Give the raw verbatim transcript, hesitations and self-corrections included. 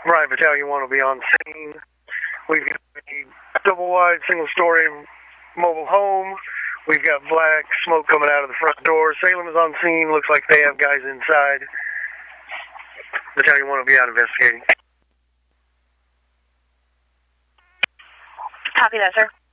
Right, Battalion one will be on scene. We've got a double-wide, single-story mobile home. We've got black smoke coming out of the front door. Salem is on scene. Looks like they have guys inside. Battalion one will be out investigating. Copy that, sir.